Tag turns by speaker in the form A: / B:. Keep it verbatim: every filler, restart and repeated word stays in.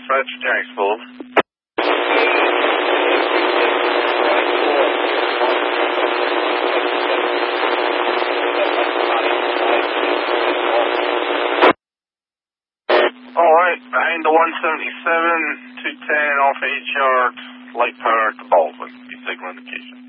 A: dispatch, Jacksville. Alright, behind the one seventy-seven, two ten off H yard, light power to Baldwin. Be signal indication.